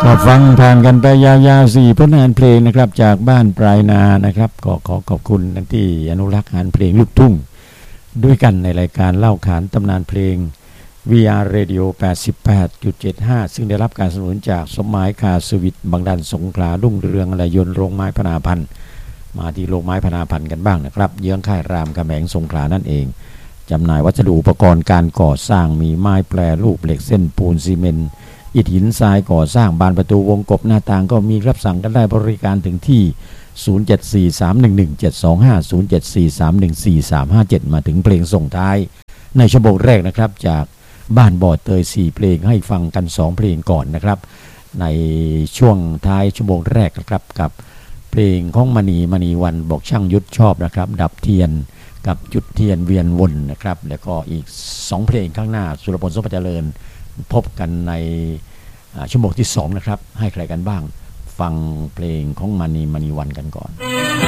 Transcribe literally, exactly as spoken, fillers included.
ก็ฟังผ่านกันไปยาวๆสี่ผลงานเพลงนะครับจากบ้านปลายนานะครับก็ขอขอบคุณที่อนุรักษ์งานเพลงลูกทุ่งด้วยกันในรายการเล่าขานตำนานเพลง วี อาร์ Radio แปดสิบแปดจุดเจ็ดห้า ซึ่งได้รับการสนับสนุนจากสมหมายคาสวิทบางดันสงขลารุ่งเรืองและยนต์โรงไม้พนาพันธ์มาที่โรงไม้พนาพันธ์กันบ้างนะครับเยื้องค่ายรามคำแหงสงขลานั่นเองจำหน่ายวัสดุอุปกรณ์การก่อสร้างมีไม้แปรรูปเหล็กเส้นปูนซีเมนต์อิฐหินทรายก่อสร้างบานประตูวงกบหน้าต่างก็มีรับสั่งกันได้บริการถึงที่ศูนย์ เจ็ด สี่ สาม หนึ่ง หนึ่ง เจ็ด สอง ห้า ศูนย์ เจ็ด สี่ สาม หนึ่ง สี่ สาม ห้า เจ็ดมาถึงเพลงส่งท้ายในชั่วโมงแรกนะครับจากบ้านบ่อเตยสี่เพลงให้ฟังกันสองเพลงก่อนนะครับในช่วงท้ายชั่วโมงแรกนะครับกับเพลงของมณีมณีวันบอกช่างยุทธชอบนะครับดับเทียนกับจุดเทียนเวียนวนนะครับแล้วก็อีกสองเพลงข้างหน้าสุรพล สมบัติเจริญพบกันในชั่วโมงที่สองนะครับให้ใครกันบ้างฟังเพลงของมณีมณีวันกันก่อน